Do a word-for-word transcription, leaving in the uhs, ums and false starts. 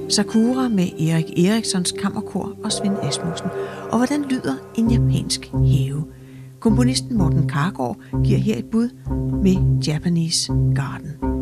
Sakura med Erik Erikssons kammerkor og Svend Asmussen. Og hvordan lyder en japansk have? Komponisten Morten Kargaard giver her et bud med Japanese Garden.